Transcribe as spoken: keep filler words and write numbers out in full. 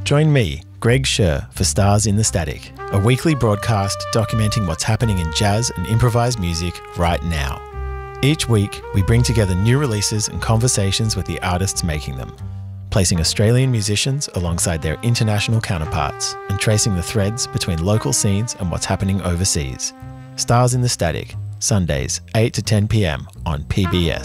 Join me, Greg Scher, for Stars in the Static, a weekly broadcast documenting what's happening in jazz and improvised music right now. Each week, we bring together new releases and conversations with the artists making them, placing Australian musicians alongside their international counterparts and tracing the threads between local scenes and what's happening overseas. Stars in the Static, Sundays, eight to ten p m on P B S.